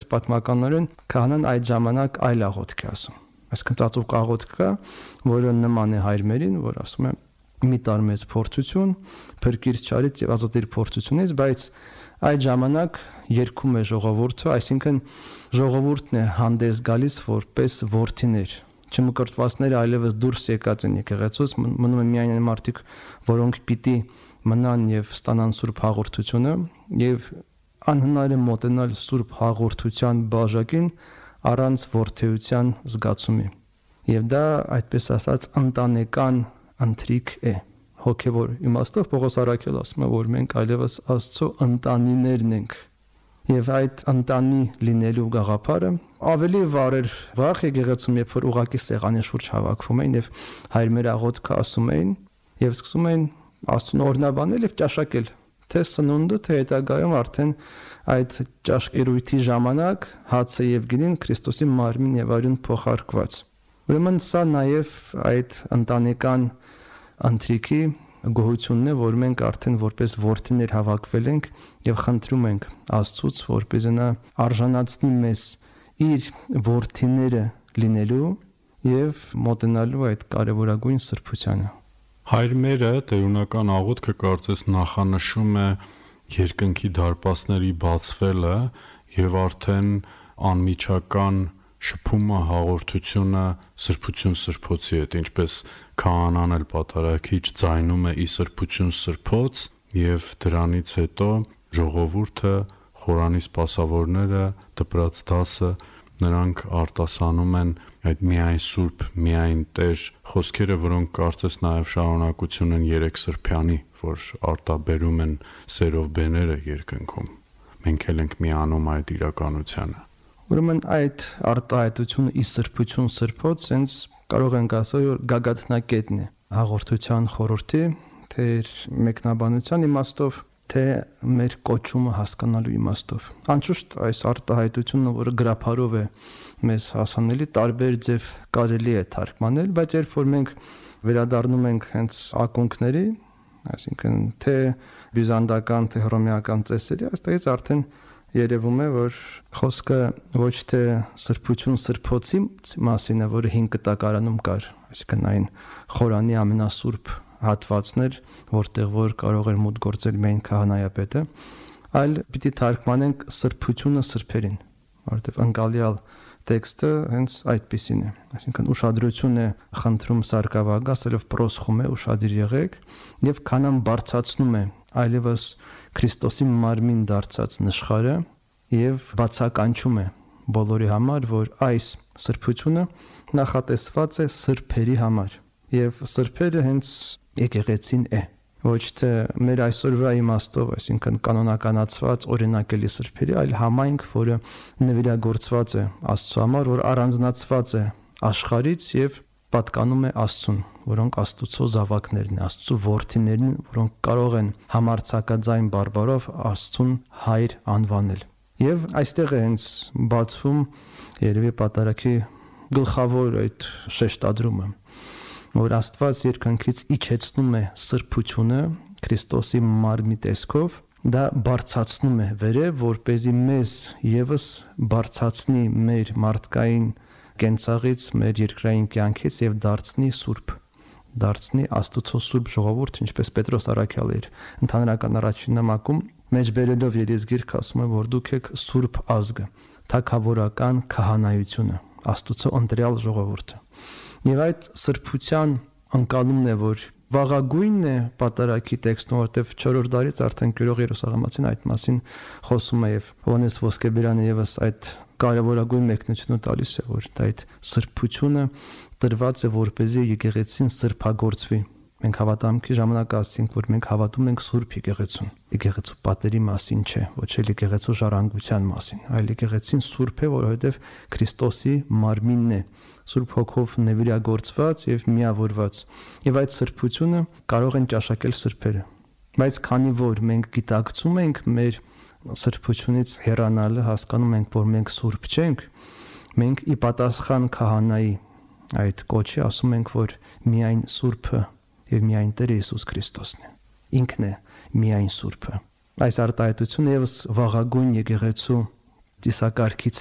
պատմականորեն քահանան այդ ժամանակ այլ աղոթք է ասում։ Այսինքն ծածուկ աղոթք կա, որը նման է հայրմերին, որ ասում է մի տար մեծ փորձություն, փրկիր չարից եւ ազատիր փորձությունից, բայց այդ ժամանակ երգում է ժողովուրդը, այսինքն ժողովուրդն է հանդես գալիս որպես որդիներ, չմկրտվածները այլևս դուրս եկած են եկեղեցուց, մնում են միայն այն մարդիկ, որոնք պիտի մնան եւ ստանան սուրբ հաղորդությունը եւ անհնար է մոտենալ սուրբ հաղորդության բաժակին առանց որդեության զգացումի։ Եվ դա, այդպես ասած, ընտանեկան ընթրիք է։ Հոգևոր իմաստով Պողոս Առաքյալը ասում է, որ մենք այլևս Աստծո ընտանիներն ենք։ Եվ այդ ընտանի լինելու գաղափարը ավելի վաղ եկեղեցում, երբ որ ուղակի սեղանի շուրջ հավաքվում էին եւ հայրմեր աղոթքը ասում էին եւ սկսում էին Աստծուն օրհնաբանել եւ ճաշակել, թե սնունդը, թե հետագայում արդեն այդ ճաշկերույթի ժամանակ հացը եւ գինին Քրիստոսի մարմին եւ արյուն փոխարկված։ Ուրեմն սա նաեւ այդ ընտանեկան ընթրիքի գոհությունն է, որ մենք արդեն որպես որդիներ հավաքվել ենք եւ խնդրում ենք Աստծուց, որպեսզի նա արժանացնի մեզ իր որդիները լինելու եւ մոտենալու այդ կարեւորագույն սրբությանը։ Հայրմերը տերունական աղոթքը կարծես նախանշում է երկնքի դարպասների բացվելը եւ արդեն անմիջական շփումը, հաղորդությունը սրբություն սրբոցի հետ, ինչպես քահանան էլ պատարագիչ ձայնում է ի սրբություն սրբոց եւ դրանից հետո ժողովուրդը, խորանի սպասավորները, դպրաց դասը նրանք արտասանում են այդ միայն Սուրբ, միայն Տեր խոսքերը, որոնք կարծես նաև շարունակություն են երեք սրբյանի, որ արտաբերում են սերով բեները երկնքում։ Մենք էլ ենք միանում այդ իրականությանը։ Ուրեմն այդ արտահայտությունը ի սրբություն սրբոց հենց կարող ենք ասել, որ գագաթնակետն է հաղորդության խորհրդի, թե մեկնաբանության իմաստով, թե մեր կոչումը հասկանալու իմաստով։ Անշուշտ այս արտահայտությունը, որը գրափարով է մեզ հասանելի, տարբեր ձև կարելի է թարգմանել, բայց երբ որ մենք վերադառնում ենք հենց ակունքների, այսինքն թե բյուզանդական, թե հռոմեական ծեսերի, այստեղից արդեն երևում է, որ խոսքը ոչ թե սրբություն սրբոցի մասին է, որը 5 տակարանում կար, այսինքն այն խորանի ամենասուրբ հատվածներ, որտեղ որ կարող էր մուտք գործել միայն քահանայապետը, այլ պիտի թարգմանենք սրբությունը սրբերին, որովհետև ընկալյալ տեքստը հենց այդպիսին է, այսինքն ուշադրություն է խնդրում սարկավագ, ասելով պրոսխում է, ուշադիր եղեք, եւ քանան բարձացնում է այլևս Քրիստոսի մարմին դարձած նշխարը եւ բացականչում է բոլորի համար, որ այս սրբությունը նախատեսված է սրբերի համար եւ սրբերը հենց եկեղեցին է, ոչ թե մեր այսօրվա իմաստով, այսինքն կանոնականացված օրինակելի սրբերի, այլ համայնք, որը նվիրագործված է Աստծո համար, որ առանձնացված է աշխարհից եւ պատկանում է Աստծուն, որոնք Աստուծո զավակներն են, Աստծո որդիներն են, որոնք կարող են համարձակաձայն բարբարով Աստծուն հայր անվանել։ Եվ այստեղ է հենց բացվում երևի պատարագի գլխավոր այդ շեշտադրումը, որ Աստված երկնքից իջեցնում է սրբությունը Քրիստոսի մարմնի տեսքով, դա բարձացնում է վերև, որպեսզի մեզ եւս բարձացնի մեր մարդկային կենցաղից, մեր երկրային կյանքից եւ դարձնի սուրբ, դարձնի Աստուծո սուրբ ժողովուրդ, ինչպես Պետրոս Առաքյալը իր ընդհանրական առաջին նամակում մեջբերելով երեսգիրք ասում է, որ դուք եք սուրբ ազգը, թագավորական քահանայությունը, Աստուծո ընտրյալ ժողովուրդը։ Եվ այդ սրբության անկալումն է, որ վաղագույնն է պատարագի տեքստում, որտեղ 4-րդ դարից արդեն Գյուրող Երուսաղեմացին այդ մասին խոսում է եւ Հովհաննես Ոսկեբերյանը եւս այդ կարևորագույն մեկնությունը տալիս է, որ այդ սրբությունը տրված է, որպեսզի եկեղեցին սրբագործվի։ Մենք հավատամքի ժամանակ ասացինք, որ մենք հավատում ենք Սուրբ եկեղեցուն։ Եկեղեցու պատերի մասին չէ, ոչ էլ եկեղեցու ժառանգության մասին, այլ եկեղեցին սուրբ է, որովհետև Քրիստոսի մարմինն է, Սուրբ Հոգով նվիրագործված եւ միավորված։ Եվ այդ սրբությունը կարող են ճաշակել սրբերը։ Բայց քանի որ մենք գիտակցում ենք մեր սրբությունից հեռանալը, հասկանում ենք, որ մենք սուրբ չենք, մենք ի պատասխան քահանայի այդ կոչի ասում ենք, որ միայն սուրբը եւ միայն Տեր Հիսուս Քրիստոսն է։ Ինքն է միայն սուրբը։ Այս արտահայտությունը եւս վաղագույն եկեղեցու ծիսակարգից